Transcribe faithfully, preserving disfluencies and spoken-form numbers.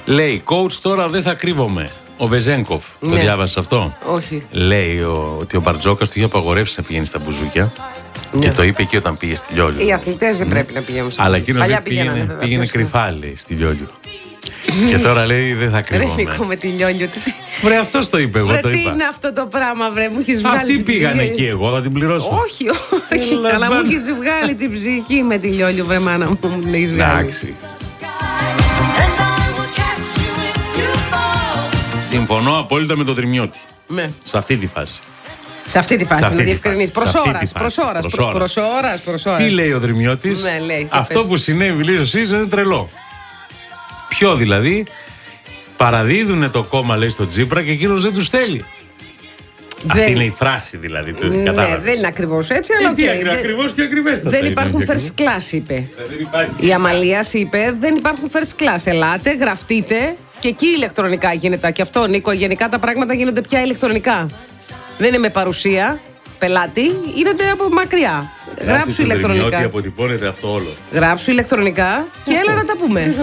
Λέει, coach, τώρα δεν θα κρύβομαι. Ο Βεζένκοφ. Ναι. Το διάβασε αυτό? Όχι. Λέει ο, ότι ο Μπαρτζόκας του είχε απαγορεύσει να πηγαίνει στα μπουζούκια. Ναι. Και το είπε εκεί όταν πήγε στη Λιόλιο. Οι αθλητές δεν ναι. πρέπει να πηγαίνουν στα μπουζούκια. Αλλά εκείνο πήγαινε, πήγαινε, πήγαινε κρυφά, λέει, στη Λιόλιο. Και τώρα λέει δεν θα κρύβομαι. Ρε Νίκο με τη Λιόλιο. Βρε, αυτός το είπε, εγώ βρε, το είπα. Τι είναι αυτό το πράγμα, βρε, μου έχεις βγάλει. Αυτοί πήγαν εκεί, εγώ θα την πληρώσω. Όχι, όχι, αλλά μου έχεις βγάλει την ψυχή με τη Λιόλιο, βρε μάνα μου, μου την έχεις βγάλει. Εντάξει. Συμφωνώ απόλυτα με τον Τριμιώτη. Ναι. Σε αυτή τη φάση. Σε αυτή τη φάση, να διευκρινίσει. Προς ώρας. Τι λέει ο Δρυμιώτης? Ναι, λέει, αυτό πες. Που συνέβη λίγο εσείς είναι τρελό. Ποιο δηλαδή? Παραδίδουνε το κόμμα, λέει, στο Τσίπρα και εκείνος δεν τους θέλει. Δεν... Αυτή είναι η φράση δηλαδή. Το ναι, δεν είναι ακριβώς έτσι, αλλά okay, δεν... ακριβώς και ακριβέστατα. Δεν υπάρχουν first class, είπε. Δεν η Αμαλίας είπε δεν υπάρχουν first class. Ελάτε, γραφτείτε και εκεί ηλεκτρονικά γίνεται. Και αυτό, Νίκο, γενικά τα πράγματα γίνονται πια ηλεκτρονικά. Δεν είναι με παρουσία πελάτη, γίνεται από μακριά. Γράψου ηλεκτρονικά. Ότι αποτυπώνεται αυτό όλο. Γράψου ηλεκτρονικά και έλα να τα πούμε.